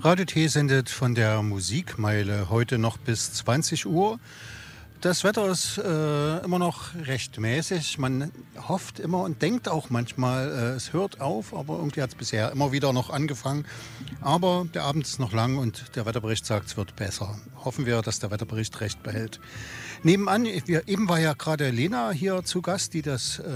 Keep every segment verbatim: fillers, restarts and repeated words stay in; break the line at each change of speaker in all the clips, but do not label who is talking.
Radio T sendet von der Musikmeile heute noch bis zwanzig Uhr. Das Wetter ist äh, immer noch recht mäßig. Man hofft immer und denkt auch manchmal, äh, es hört auf, aber irgendwie hat es bisher immer wieder noch angefangen. Aber der Abend ist noch lang und der Wetterbericht sagt, es wird besser. Hoffen wir, dass der Wetterbericht recht behält. Nebenan, wir, eben war ja gerade Lena hier zu Gast, die das äh,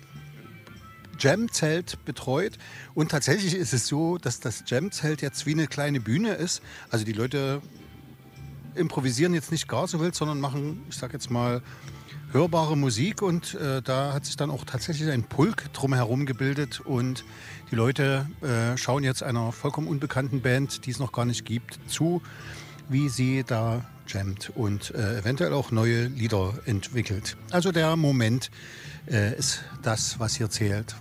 Jam-Zelt betreut. Und tatsächlich ist es so, dass das Jam-Zelt jetzt wie eine kleine Bühne ist. Also die Leute improvisieren jetzt nicht gar so wild, sondern machen, ich sag jetzt mal, hörbare Musik. Und äh, da hat sich dann auch tatsächlich ein Pulk drumherum gebildet. Und die Leute äh, schauen jetzt einer vollkommen unbekannten Band, die es noch gar nicht gibt, zu, wie sie da jammt und äh, eventuell auch neue Lieder entwickelt. Also der Moment äh, ist das, was hier zählt.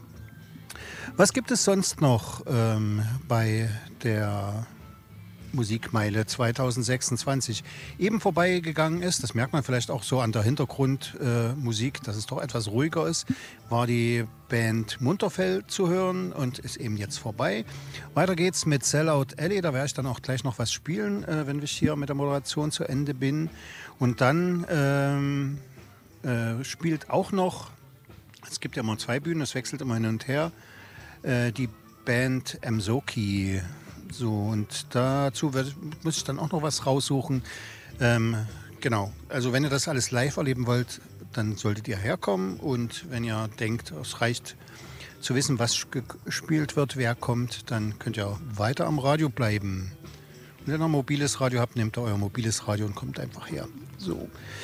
Was gibt es sonst noch ähm, bei der Musikmeile zwanzig sechsundzwanzig? Eben vorbeigegangen ist, das merkt man vielleicht auch so an der Hintergrundmusik, äh, dass es doch etwas ruhiger ist, war die Band Munterfell zu hören und ist eben jetzt vorbei. Weiter geht's mit Sellout Alley, da werde ich dann auch gleich noch was spielen, äh, wenn ich hier mit der Moderation zu Ende bin. Und dann ähm, äh, spielt auch noch, es gibt ja immer zwei Bühnen, es wechselt immer hin und her, äh, die Band Mzoki. So, und dazu werd, muss ich dann auch noch was raussuchen. Ähm, genau, also wenn ihr das alles live erleben wollt, dann solltet ihr herkommen. Und wenn ihr denkt, es reicht zu wissen, was gespielt wird, wer kommt, dann könnt ihr weiter am Radio bleiben. Und wenn ihr ein mobiles Radio habt, nehmt ihr euer mobiles Radio und kommt einfach her. So.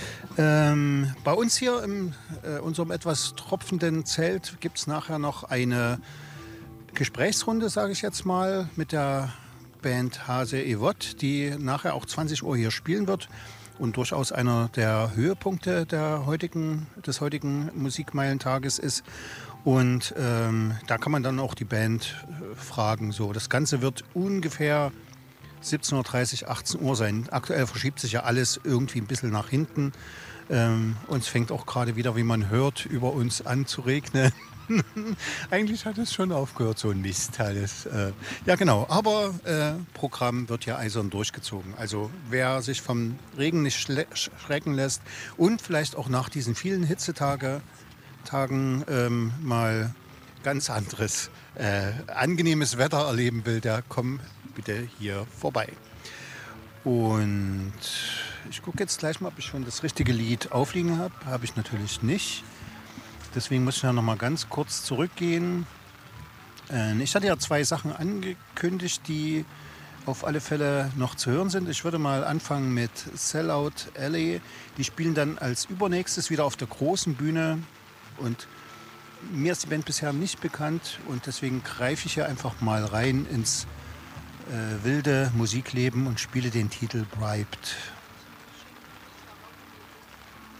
Ähm, bei uns hier in äh, unserem etwas tropfenden Zelt gibt es nachher noch eine Gesprächsrunde, sage ich jetzt mal, mit der Band Hase Evot, die nachher auch zwanzig Uhr hier spielen wird und durchaus einer der Höhepunkte der heutigen, des heutigen Musikmeilentages ist. Und ähm, da kann man dann auch die Band äh, fragen. So, das Ganze wird ungefähr siebzehn Uhr dreißig, achtzehn Uhr sein. Aktuell verschiebt sich ja alles irgendwie ein bisschen nach hinten. Ähm, und es fängt auch gerade wieder, wie man hört, über uns an zu regnen. Eigentlich hat es schon aufgehört, so ein Mist alles. Äh, ja, genau. Aber äh, Programm wird ja eisern durchgezogen. Also wer sich vom Regen nicht schrecken lässt und vielleicht auch nach diesen vielen Hitzetagen Tagen, ähm, mal ganz anderes, äh, angenehmes Wetter erleben will, der kommt bitte hier vorbei. Und ich gucke jetzt gleich mal, ob ich schon das richtige Lied aufliegen habe. Habe ich natürlich nicht. Deswegen muss ich ja noch mal ganz kurz zurückgehen. Äh, ich hatte ja zwei Sachen angekündigt, die auf alle Fälle noch zu hören sind. Ich würde mal anfangen mit Sellout Alley. Die spielen dann als übernächstes wieder auf der großen Bühne. Und mir ist die Band bisher nicht bekannt. Und deswegen greife ich hier einfach mal rein ins äh, wilde Musikleben und spiele den Titel Bribed.